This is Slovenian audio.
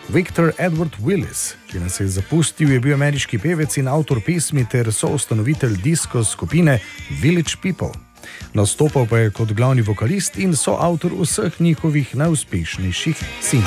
Victor Edward Willis, ki nas je zapustil, je bil ameriški pevec in avtor pesmi ter soustanovitelj disko skupine Village People. Nastopal pa je kot glavni vokalist in soavtor vseh njihovih najuspešnejših singlov.